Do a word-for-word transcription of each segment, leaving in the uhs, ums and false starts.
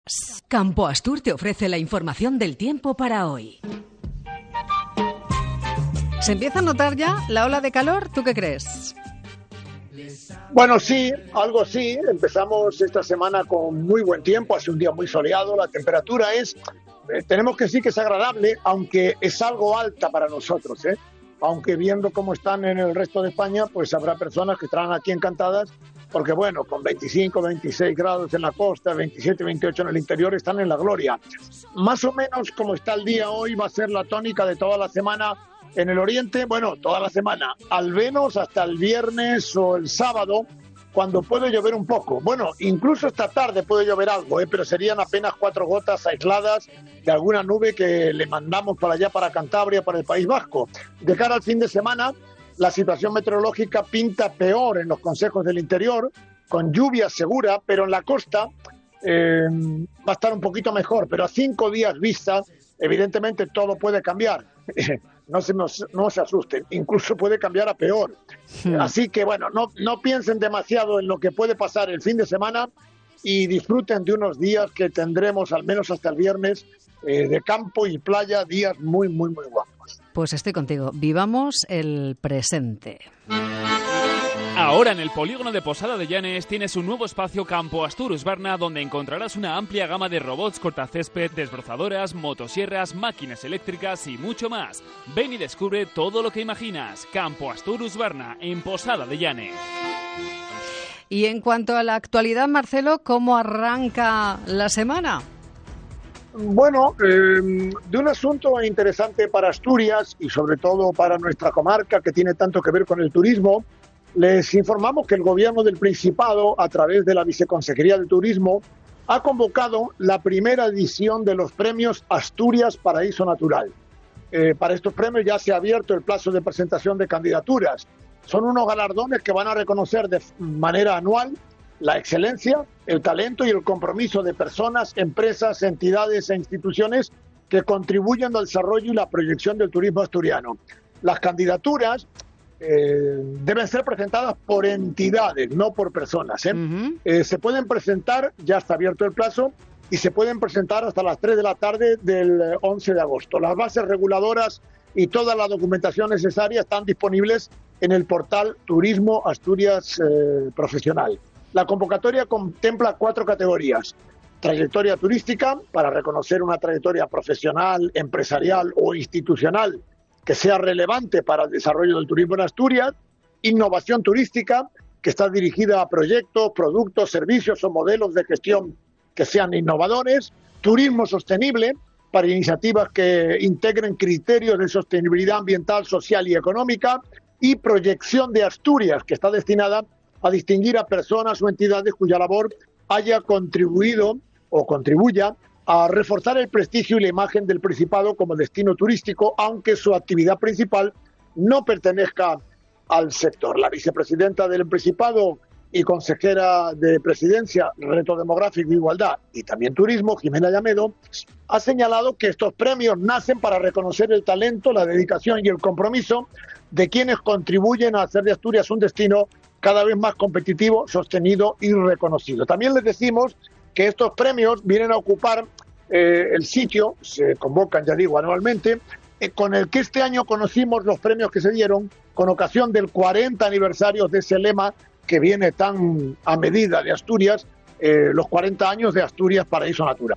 Campo Astur te ofrece la información del tiempo para hoy. ¿Se empieza a notar ya la ola de calor? ¿Tú qué crees? Bueno, sí, algo sí. Empezamos esta semana con muy buen tiempo, hace un día muy soleado, la temperatura es, eh, tenemos que decir que es agradable, aunque es algo alta para nosotros, ¿eh? Aunque viendo cómo están en el resto de España, pues habrá personas que estarán aquí encantadas, porque bueno, con veinticinco, veintiséis grados en la costa, veintisiete, veintiocho en el interior, están en la gloria. Más o menos como está el día hoy va a ser la tónica de toda la semana en el oriente, bueno, toda la semana, al menos hasta el viernes o el sábado, cuando puede llover un poco. Bueno, incluso esta tarde puede llover algo, ¿eh? Pero serían apenas cuatro gotas aisladas de alguna nube que le mandamos para allá, para Cantabria, para el País Vasco. De cara al fin de semana, la situación meteorológica pinta peor en los concejos del interior, con lluvia segura, pero en la costa eh, va a estar un poquito mejor, pero a cinco días vista, evidentemente todo puede cambiar. No se, nos, no se asusten, incluso puede cambiar a peor. Sí. Así que bueno, no, no piensen demasiado en lo que puede pasar el fin de semana y disfruten de unos días que tendremos, al menos hasta el viernes, eh, de campo y playa, días muy, muy, muy guapos. Pues estoy contigo. Vivamos el presente. Ahora en el polígono de Posada de Llanes tienes un nuevo espacio Campo Astur Husqvarna, donde encontrarás una amplia gama de robots cortacésped, desbrozadoras, motosierras, máquinas eléctricas y mucho más. Ven y descubre todo lo que imaginas. Campo Astur Husqvarna, en Posada de Llanes. Y en cuanto a la actualidad, Marcelo, ¿cómo arranca la semana? Bueno, eh, de un asunto interesante para Asturias y sobre todo para nuestra comarca, que tiene tanto que ver con el turismo. Les informamos que el Gobierno del Principado, a través de la Viceconsejería de Turismo, ha convocado la primera edición de los premios Asturias Paraíso Natural. Eh, para estos premios ya se ha abierto el plazo de presentación de candidaturas. Son unos galardones que van a reconocer de manera anual la excelencia, el talento y el compromiso de personas, empresas, entidades e instituciones que contribuyen al desarrollo y la proyección del turismo asturiano. Las candidaturas Eh, deben ser presentadas por entidades, no por personas. ¿eh? Uh-huh. Eh, se pueden presentar, ya está abierto el plazo, y se pueden presentar hasta las tres de la tarde del once de agosto. Las bases reguladoras y toda la documentación necesaria están disponibles en el portal Turismo Asturias eh, Profesional. La convocatoria contempla cuatro categorías. Trayectoria turística, para reconocer una trayectoria profesional, empresarial o institucional que sea relevante para el desarrollo del turismo en Asturias. Innovación turística, que está dirigida a proyectos, productos, servicios o modelos de gestión que sean innovadores. Turismo sostenible, para iniciativas que integren criterios de sostenibilidad ambiental, social y económica. Y proyección de Asturias, que está destinada a distinguir a personas o entidades cuya labor haya contribuido o contribuya a reforzar el prestigio y la imagen del Principado como destino turístico, aunque su actividad principal no pertenezca al sector. La vicepresidenta del Principado y consejera de Presidencia, Reto Demográfico e Igualdad y también Turismo, Jimena Llamedo, ha señalado que estos premios nacen para reconocer el talento, la dedicación y el compromiso de quienes contribuyen a hacer de Asturias un destino cada vez más competitivo, sostenido y reconocido. También les decimos que estos premios vienen a ocupar eh, el sitio, se convocan, ya digo, anualmente, eh, con el que este año conocimos los premios que se dieron con ocasión del cuarenta aniversario de ese lema que viene tan a medida de Asturias, eh, los cuarenta años de Asturias Paraíso Natural.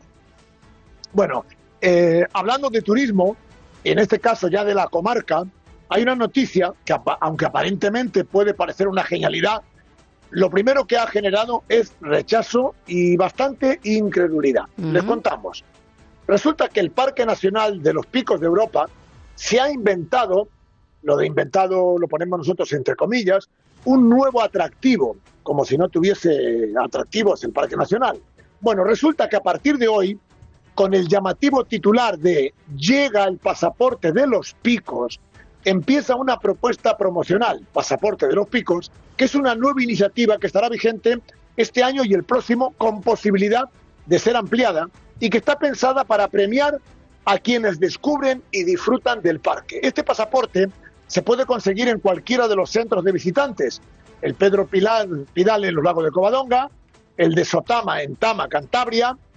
Bueno, eh, hablando de turismo, en este caso ya de la comarca, hay una noticia que, aunque aparentemente puede parecer una genialidad, lo primero que ha generado es rechazo y bastante incredulidad. Uh-huh. Les contamos. Resulta que el Parque Nacional de los Picos de Europa se ha inventado, lo de inventado lo ponemos nosotros entre comillas, un nuevo atractivo, como si no tuviese atractivos el Parque Nacional. Bueno, resulta que a partir de hoy, con el llamativo titular de Llega el pasaporte de los Picos, empieza una propuesta promocional, Pasaporte de los Picos, que es una nueva iniciativa que estará vigente este año y el próximo, con posibilidad de ser ampliada, y que está pensada para premiar a quienes descubren y disfrutan del parque. Este pasaporte se puede conseguir en cualquiera de los centros de visitantes, el Pedro Pidal, Pidal en los Lagos de Covadonga, el de Sotama en Tama, Cantabria,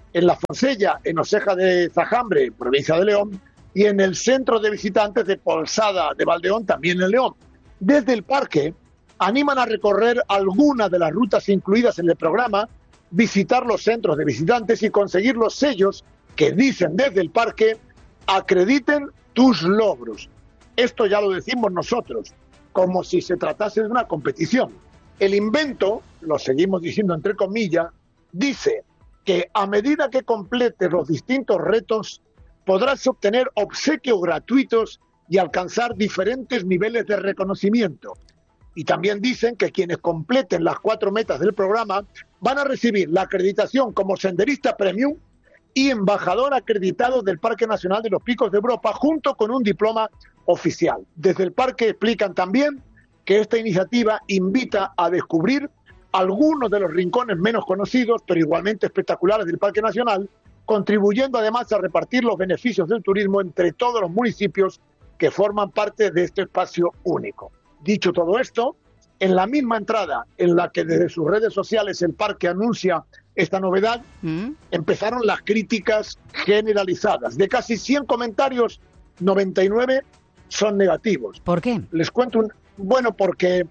en La Fonsella, en Oseja de Zajambre, provincia de León, y en el centro de visitantes de Polsada de Valdeón, también en León. Desde el parque animan a recorrer algunas de las rutas incluidas en el programa, visitar los centros de visitantes y conseguir los sellos que dicen desde el parque acrediten tus logros. Esto ya lo decimos nosotros, como si se tratase de una competición. El invento, lo seguimos diciendo entre comillas, dice que a medida que completes los distintos retos podrás obtener obsequios gratuitos y alcanzar diferentes niveles de reconocimiento. Y también dicen que quienes completen las cuatro metas del programa van a recibir la acreditación como senderista premium y embajador acreditado del Parque Nacional de los Picos de Europa, junto con un diploma oficial. Desde el parque explican también que esta iniciativa invita a descubrir algunos de los rincones menos conocidos, pero igualmente espectaculares del Parque Nacional, contribuyendo además a repartir los beneficios del turismo entre todos los municipios que forman parte de este espacio único. Dicho todo esto, en la misma entrada en la que desde sus redes sociales el parque anuncia esta novedad, ¿Mm? empezaron las críticas generalizadas. De casi cien comentarios, noventa y nueve son negativos. ¿Por qué? Les cuento un... Bueno, porque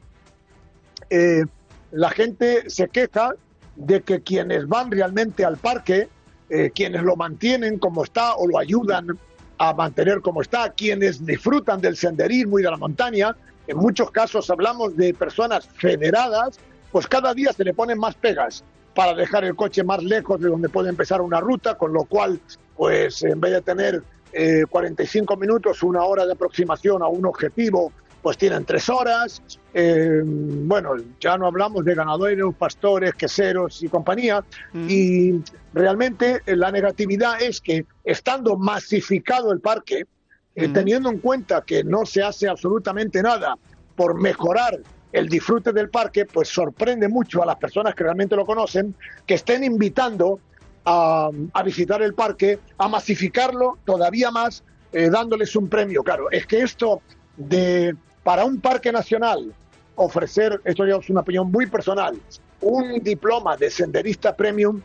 eh, la gente se queja de que quienes van realmente al parque, eh, quienes lo mantienen como está o lo ayudan a mantener como está, quienes disfrutan del senderismo y de la montaña, en muchos casos hablamos de personas federadas, pues cada día se le ponen más pegas para dejar el coche más lejos de donde puede empezar una ruta, con lo cual, pues en vez de tener eh, cuarenta y cinco minutos, una hora de aproximación a un objetivo, pues tienen tres horas. Eh, bueno, ya no hablamos de ganaderos, pastores, queseros y compañía. Mm. Y realmente eh, la negatividad es que, estando masificado el parque, eh, mm. teniendo en cuenta que no se hace absolutamente nada por mejorar el disfrute del parque, pues sorprende mucho a las personas que realmente lo conocen, que estén invitando a, a visitar el parque, a masificarlo todavía más, eh, dándoles un premio. Claro, es que esto de... Para un parque nacional, ofrecer, esto ya es una opinión muy personal, un diploma de senderista premium,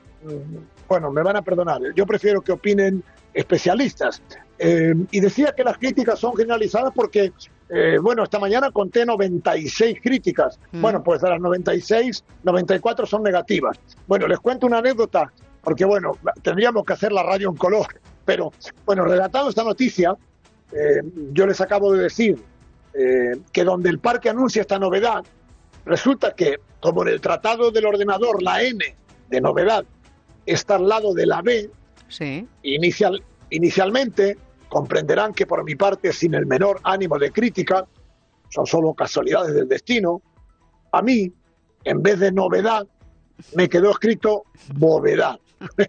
bueno, me van a perdonar, yo prefiero que opinen especialistas. Eh, y decía que las críticas son generalizadas porque, eh, bueno, esta mañana conté noventa y seis críticas. Mm. Bueno, pues de las noventa y seis, noventa y cuatro son negativas. Bueno, les cuento una anécdota, porque, bueno, tendríamos que hacer la radio en color, pero, bueno, relatando esta noticia, eh, yo les acabo de decir Eh, que donde el parque anuncia esta novedad, resulta que, como en el tratado del ordenador, la N de novedad está al lado de la B, sí. inicial, inicialmente comprenderán que por mi parte, sin el menor ánimo de crítica, son solo casualidades del destino, a mí, en vez de novedad, me quedó escrito bovedad.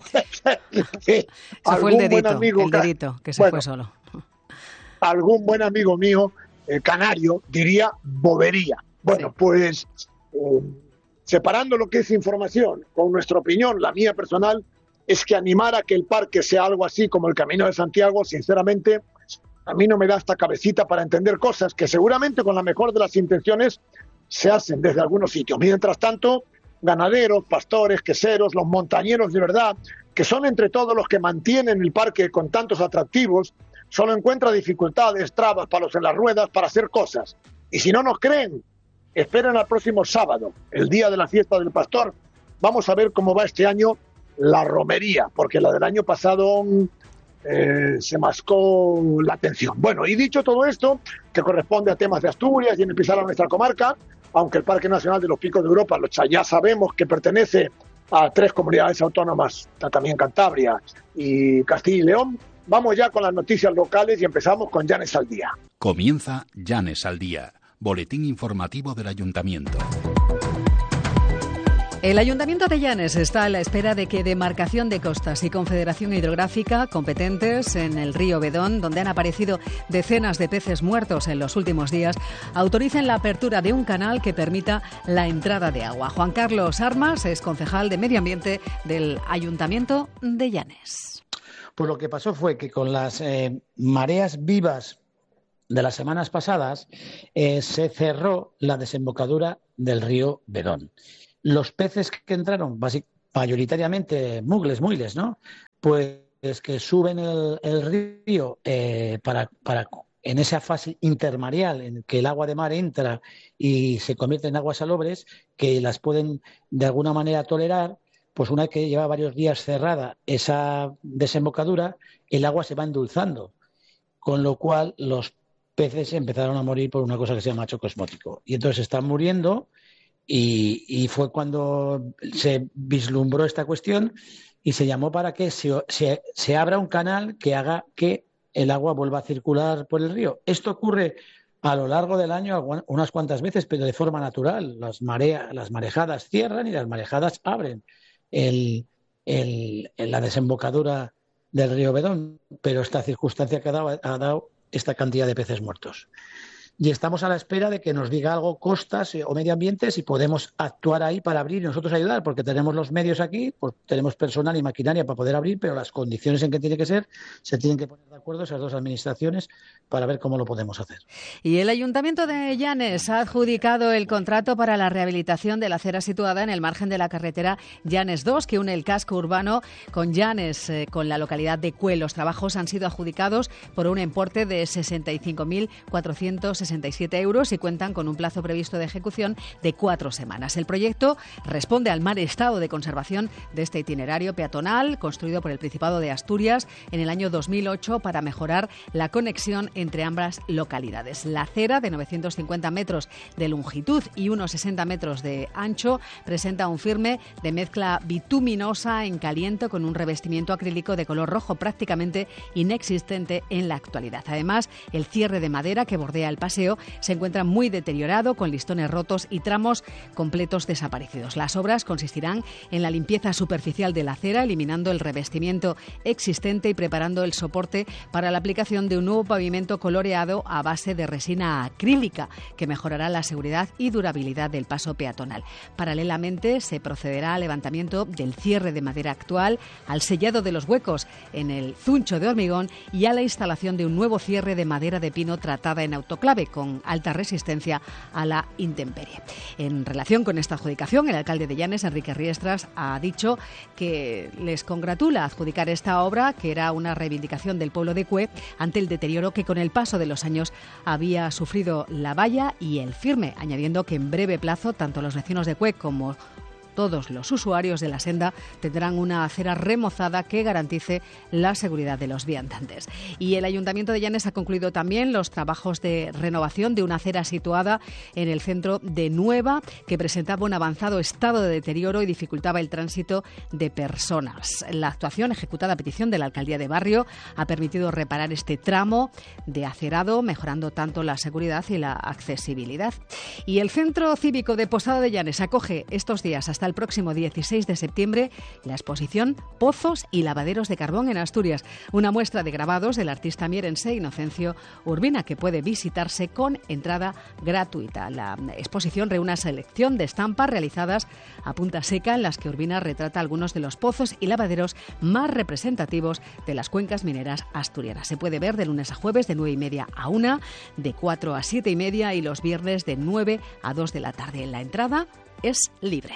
Se fue el dedito, amigo, el dedito que se bueno, fue solo. Algún buen amigo mío Eh, canario diría bobería. Bueno, sí. pues eh, separando lo que es información con nuestra opinión, la mía personal es que animar a que el parque sea algo así como el Camino de Santiago, sinceramente, a mí no me da esta cabecita para entender cosas que seguramente con la mejor de las intenciones se hacen desde algunos sitios. Mientras tanto, ganaderos, pastores, queseros, los montañeros de verdad, que son entre todos los que mantienen el parque con tantos atractivos, solo encuentra dificultades, trabas, palos en las ruedas para hacer cosas. Y si no nos creen, esperen al próximo sábado, el día de la fiesta del pastor. Vamos a ver cómo va este año la romería, porque la del año pasado eh, se mascó la atención. Bueno, y dicho todo esto, que corresponde a temas de Asturias y en especial a nuestra comarca, aunque el Parque Nacional de los Picos de Europa, ya sabemos que pertenece a tres comunidades autónomas, también Cantabria y Castilla y León. Vamos ya con las noticias locales y empezamos con Llanes al Día. Comienza Llanes al Día, boletín informativo del Ayuntamiento. El Ayuntamiento de Llanes está a la espera de que Demarcación de Costas y Confederación Hidrográfica, competentes en el río Bedón, donde han aparecido decenas de peces muertos en los últimos días, autoricen la apertura de un canal que permita la entrada de agua. Juan Carlos Armas es concejal de Medio Ambiente del Ayuntamiento de Llanes. Pues lo que pasó fue que con las eh, mareas vivas de las semanas pasadas eh, se cerró la desembocadura del río Bedón. Los peces que entraron básicamente mayoritariamente mugles, muiles, ¿no? Pues que suben el, el río eh, para, para en esa fase intermareal en que el agua de mar entra y se convierte en aguas salobres, que las pueden de alguna manera tolerar, pues una vez que lleva varios días cerrada esa desembocadura, el agua se va endulzando, con lo cual los peces empezaron a morir por una cosa que se llama choque osmótico. Y entonces están muriendo y, y fue cuando se vislumbró esta cuestión y se llamó para que se, se, se abra un canal que haga que el agua vuelva a circular por el río. Esto ocurre a lo largo del año unas cuantas veces, pero de forma natural. Las, marea, las marejadas cierran y las marejadas abren el, el, la desembocadura del río Bedón, pero esta circunstancia que ha dado, ha dado esta cantidad de peces muertos. Y estamos a la espera de que nos diga algo Costas o Medio Ambiente si podemos actuar ahí para abrir y nosotros ayudar, porque tenemos los medios aquí, pues tenemos personal y maquinaria para poder abrir, pero las condiciones en que tiene que ser, se tienen que poner de acuerdo esas dos administraciones para ver cómo lo podemos hacer. Y el Ayuntamiento de Llanes ha adjudicado el contrato para la rehabilitación de la acera situada en el margen de la carretera Llanes dos, que une el casco urbano con Llanes, eh, con la localidad de Cuel. Los trabajos han sido adjudicados por un importe de sesenta y cinco mil cuatrocientos sesenta y siete euros y cuentan con un plazo previsto de ejecución de cuatro semanas. El proyecto responde al mal estado de conservación de este itinerario peatonal construido por el Principado de Asturias en el año dos mil ocho para mejorar la conexión entre ambas localidades. La acera, de novecientos cincuenta metros de longitud y unos sesenta metros de ancho, presenta un firme de mezcla bituminosa en caliente con un revestimiento acrílico de color rojo prácticamente inexistente en la actualidad. Además, el cierre de madera que bordea el paseo se encuentra muy deteriorado, con listones rotos y tramos completos desaparecidos. Las obras consistirán en la limpieza superficial de la acera, eliminando el revestimiento existente y preparando el soporte para la aplicación de un nuevo pavimento coloreado a base de resina acrílica, que mejorará la seguridad y durabilidad del paso peatonal. Paralelamente, se procederá al levantamiento del cierre de madera actual, al sellado de los huecos en el zuncho de hormigón y a la instalación de un nuevo cierre de madera de pino tratada en autoclave, con alta resistencia a la intemperie. En relación con esta adjudicación, el alcalde de Llanes, Enrique Riestras, ha dicho que les congratula adjudicar esta obra, que era una reivindicación del pueblo de Cue ante el deterioro que con el paso de los años había sufrido la valla y el firme, añadiendo que en breve plazo tanto los vecinos de Cue como todos los usuarios de la senda tendrán una acera remozada que garantice la seguridad de los viandantes. Y el Ayuntamiento de Llanes ha concluido también los trabajos de renovación de una acera situada en el centro de Nueva, que presentaba un avanzado estado de deterioro y dificultaba el tránsito de personas. La actuación, ejecutada a petición de la Alcaldía de Barrio, ha permitido reparar este tramo de acerado, mejorando tanto la seguridad y la accesibilidad. Y el Centro Cívico de Posada de Llanes acoge estos días hasta el próximo dieciséis de septiembre la exposición Pozos y lavaderos de carbón en Asturias, una muestra de grabados del artista mierense Inocencio Urbina, que puede visitarse con entrada gratuita. La exposición reúne una selección de estampas realizadas a punta seca en las que Urbina retrata algunos de los pozos y lavaderos más representativos de las cuencas mineras asturianas. Se puede ver de lunes a jueves de nueve y media a una, de cuatro a siete y media y los viernes de nueve a dos de la tarde. La entrada es libre.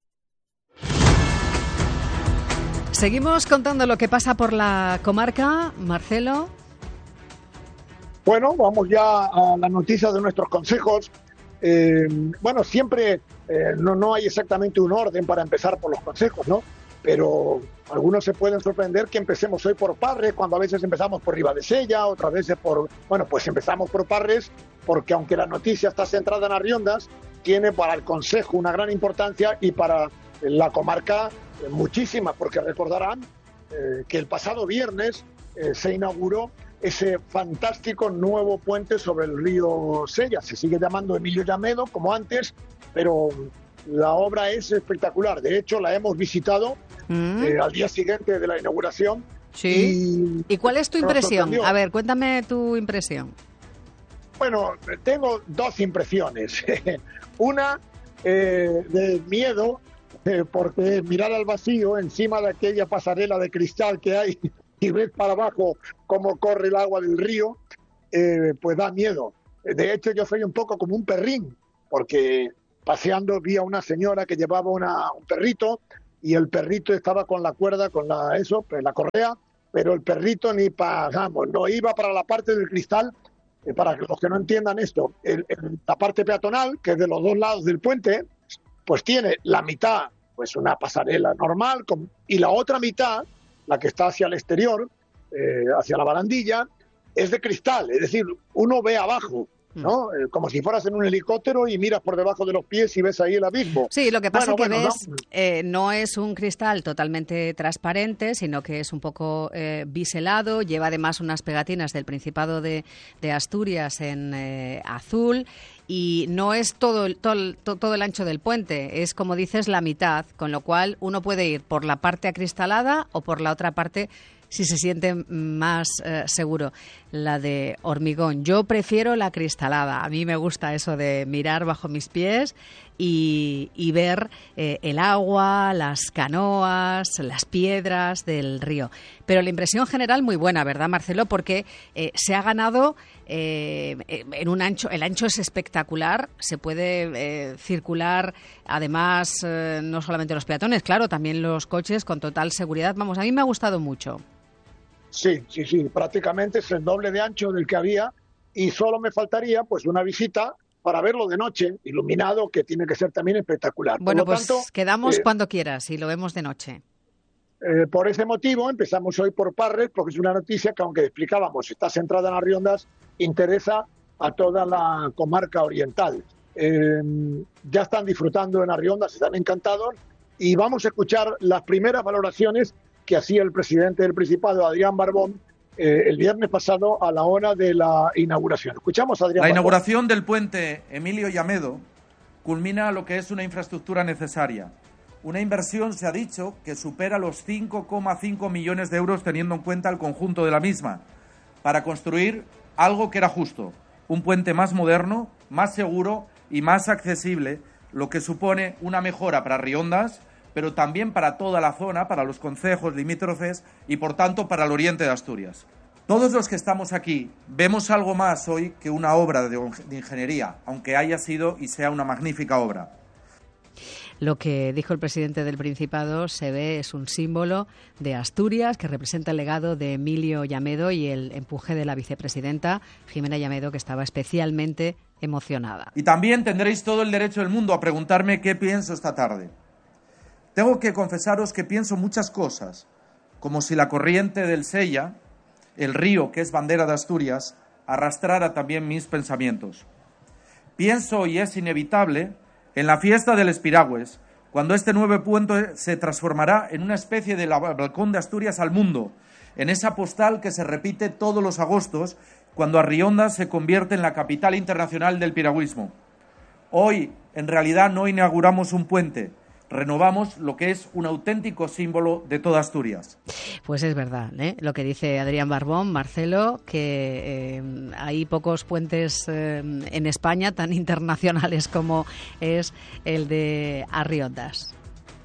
Seguimos contando lo que pasa por la comarca, Marcelo. Bueno, vamos ya a la noticia de nuestros consejos. Eh, bueno, siempre eh, no, no hay exactamente un orden para empezar por los consejos, ¿no? Pero algunos se pueden sorprender que empecemos hoy por Parres, cuando a veces empezamos por Ribadesella, otras veces por... Bueno, pues empezamos por Parres, porque aunque la noticia está centrada en Arriondas, tiene para el consejo una gran importancia y para la comarca eh, muchísima, porque recordarán eh, que el pasado viernes eh, se inauguró ese fantástico nuevo puente sobre el río Sella. Se sigue llamando Emilio Llamedo, como antes, pero la obra es espectacular. De hecho, la hemos visitado mm. eh, al día siguiente de la inauguración. Sí. ¿Y, ¿Y cuál es tu impresión? A ver, cuéntame tu impresión. Bueno, tengo dos impresiones. Una eh, de miedo, eh, porque mirar al vacío encima de aquella pasarela de cristal que hay y ves para abajo cómo corre el agua del río, eh, pues da miedo. De hecho, yo soy un poco como un perrín, porque paseando vi a una señora que llevaba una, un perrito y el perrito estaba con la cuerda, con la eso, pues, la correa, pero el perrito ni pasamos, no iba para la parte del cristal. Eh, para los que no entiendan esto, el, el, la parte peatonal, que es de los dos lados del puente, pues tiene la mitad, pues una pasarela normal, con, y la otra mitad, la que está hacia el exterior, eh, hacia la barandilla, es de cristal, es decir, uno ve abajo, ¿no? Eh, como si fueras en un helicóptero y miras por debajo de los pies y ves ahí el abismo. Sí, lo que pasa bueno, que bueno, ves no. Eh, no es un cristal totalmente transparente, sino que es un poco eh, biselado, lleva además unas pegatinas del Principado de, de Asturias en eh, azul, y no es todo el, todo, el, todo el ancho del puente, es, como dices, la mitad, con lo cual uno puede ir por la parte acristalada o por la otra parte si se siente más eh, seguro, la de hormigón. Yo prefiero la cristalada. A mí me gusta eso de mirar bajo mis pies y, y ver eh, el agua, las canoas, las piedras del río. Pero la impresión general muy buena, ¿verdad, Marcelo? Porque eh, se ha ganado eh, en un ancho. El ancho es espectacular. Se puede eh, circular, además, eh, no solamente los peatones, claro, también los coches con total seguridad. Vamos, a mí me ha gustado mucho. Sí, sí, sí, prácticamente es el doble de ancho del que había y solo me faltaría pues una visita para verlo de noche, iluminado, que tiene que ser también espectacular. Bueno, por lo pues tanto, quedamos eh, cuando quieras y lo vemos de noche. Eh, por ese motivo empezamos hoy por Parres, porque es una noticia que, aunque explicábamos, está centrada en las Riondas, interesa a toda la comarca oriental. Eh, ya están disfrutando en las Riondas, están encantados, y vamos a escuchar las primeras valoraciones que hacía el presidente del Principado, Adrián Barbón, eh, el viernes pasado a la hora de la inauguración. Escuchamos a Adrián La Barbón. inauguración del puente Emilio Llamedo culmina lo que es una infraestructura necesaria. Una inversión, se ha dicho, que supera los cinco coma cinco millones de euros, teniendo en cuenta el conjunto de la misma, para construir algo que era justo, un puente más moderno, más seguro y más accesible, lo que supone una mejora para Riondas, pero también para toda la zona, para los concejos limítrofes y, por tanto, para el oriente de Asturias. Todos los que estamos aquí vemos algo más hoy que una obra de ingeniería, aunque haya sido y sea una magnífica obra. Lo que dijo el presidente del Principado se ve es un símbolo de Asturias que representa el legado de Emilio Llamedo y el empuje de la vicepresidenta Jimena Llamedo, que estaba especialmente emocionada. Y también tendréis todo el derecho del mundo a preguntarme qué pienso esta tarde. Tengo que confesaros que pienso muchas cosas, como si la corriente del Sella, el río que es bandera de Asturias, arrastrara también mis pensamientos. Pienso, y es inevitable, en la fiesta del Espiragües, cuando este nuevo puente se transformará en una especie de balcón de Asturias al mundo, en esa postal que se repite todos los agostos, cuando Arriondas se convierte en la capital internacional del piragüismo. Hoy, en realidad, no inauguramos un puente, renovamos lo que es un auténtico símbolo de toda Asturias. Pues es verdad, ¿eh? Lo que dice Adrián Barbón, Marcelo, que eh, hay pocos puentes eh, en España tan internacionales como es el de Arriondas.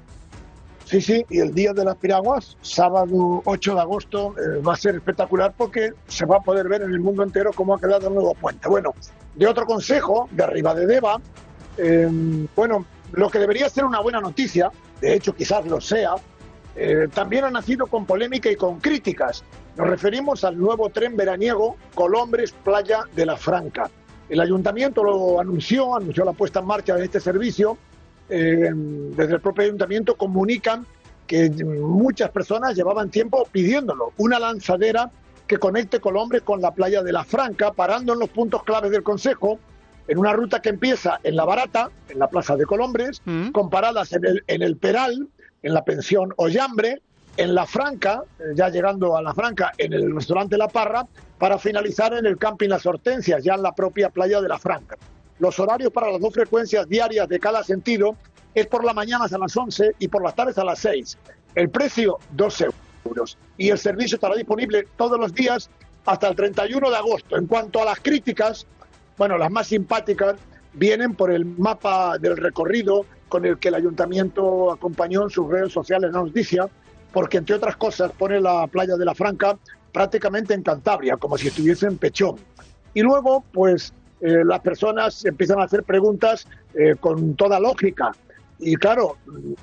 Sí, sí, y el día de las piraguas, sábado ocho de agosto, eh, va a ser espectacular porque se va a poder ver en el mundo entero cómo ha quedado el nuevo puente. Bueno, de otro consejo, de Ribadedeva, eh, bueno, lo que debería ser una buena noticia, de hecho quizás lo sea, eh, también ha nacido con polémica y con críticas. Nos referimos al nuevo tren veraniego Colombres-Playa de la Franca. El ayuntamiento lo anunció, anunció la puesta en marcha de este servicio. Eh, desde el propio ayuntamiento comunican que muchas personas llevaban tiempo pidiéndolo, una lanzadera que conecte Colombres con la Playa de la Franca, parando en los puntos claves del concejo, en una ruta que empieza en La Barata, en la plaza de Colombres, mm. con paradas en el, en el Peral, en la pensión Ollambre, en La Franca, ya llegando a La Franca, en el restaurante La Parra, para finalizar en el camping Las Hortensias, ya en la propia Playa de la Franca. Los horarios para las dos frecuencias diarias de cada sentido es por las mañanas a las once y por las tardes a las seis. El precio, dos euros. Y el servicio estará disponible todos los días hasta el treinta y uno de agosto. En cuanto a las críticas, bueno, las más simpáticas vienen por el mapa del recorrido con el que el ayuntamiento acompañó en sus redes sociales la noticia, porque entre otras cosas pone la Playa de la Franca prácticamente en Cantabria, como si estuviese en Pechón. Y luego, pues, eh, las personas empiezan a hacer preguntas eh, con toda lógica. Y claro,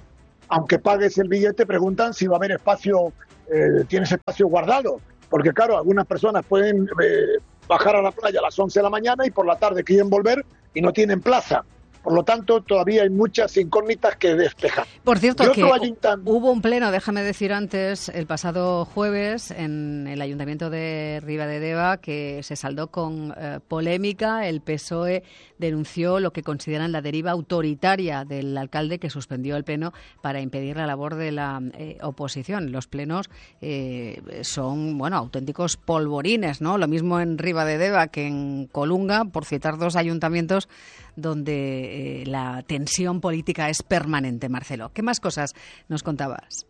aunque pagues el billete, preguntan si va a haber espacio, eh, tienes espacio guardado. Porque claro, algunas personas pueden eh, bajar a la playa a las once de la mañana y por la tarde quieren volver y no tienen plaza. Por lo tanto, todavía hay muchas incógnitas que despejar. Por cierto, que ayuntam- hubo un pleno, déjame decir antes, el pasado jueves en el Ayuntamiento de Ribadedeva que se saldó con eh, polémica. El P S O E denunció lo que consideran la deriva autoritaria del alcalde, que suspendió el pleno para impedir la labor de la eh, oposición. Los plenos eh, son, bueno, auténticos polvorines, ¿no? Lo mismo en Ribadedeva que en Colunga, por citar dos ayuntamientos donde eh, la tensión política es permanente. Marcelo, ¿qué más cosas nos contabas?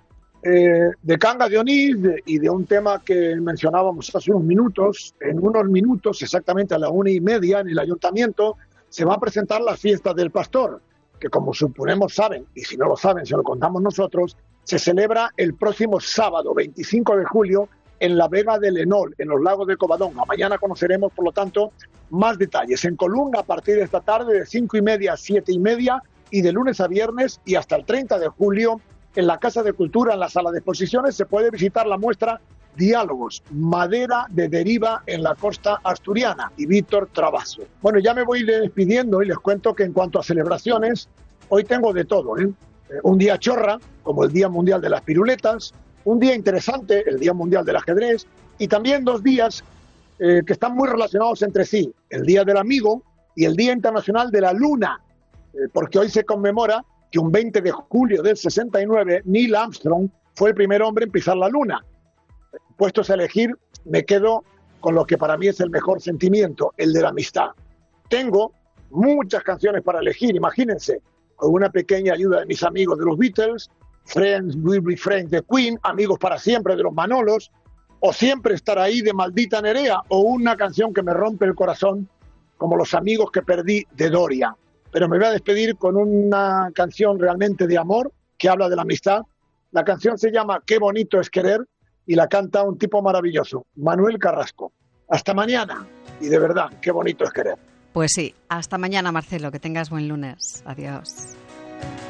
Eh, de Cangas de Onís de, y de un tema que mencionábamos hace unos minutos. En unos minutos, exactamente a la una y media, en el ayuntamiento se va a presentar la fiesta del pastor, que como suponemos saben, y si no lo saben, se lo contamos nosotros, se celebra el próximo sábado, veinticinco de julio, en la Vega del Enol, en los lagos de Covadonga. Mañana conoceremos, por lo tanto, más detalles. En Colunga, a partir de esta tarde, de cinco y media a siete y media, y de lunes a viernes, y hasta el treinta de julio, en la Casa de Cultura, en la sala de exposiciones, se puede visitar la muestra Diálogos, madera de deriva en la costa asturiana, y Víctor Travaso. Bueno, ya me voy despidiendo y les cuento que en cuanto a celebraciones, hoy tengo de todo, ¿eh? Un día chorra, como el Día Mundial de las Piruletas, un día interesante, el Día Mundial del Ajedrez, y también dos días eh, que están muy relacionados entre sí, el Día del Amigo y el Día Internacional de la Luna, eh, porque hoy se conmemora que un veinte de julio del sesenta y nueve, Neil Armstrong fue el primer hombre en pisar la Luna. Puestos a elegir, me quedo con lo que para mí es el mejor sentimiento, el de la amistad. Tengo muchas canciones para elegir, imagínense, con una pequeña ayuda de mis amigos de los Beatles, Friends Will Be Friends de Queen, Amigos para Siempre de los Manolos, o Siempre Estar Ahí de Maldita Nerea, o una canción que me rompe el corazón, como Los Amigos que Perdí de Doria. Pero me voy a despedir con una canción realmente de amor, que habla de la amistad. La canción se llama Qué bonito es querer, y la canta un tipo maravilloso, Manuel Carrasco. Hasta mañana, y de verdad, qué bonito es querer. Pues sí, hasta mañana, Marcelo, que tengas buen lunes. Adiós.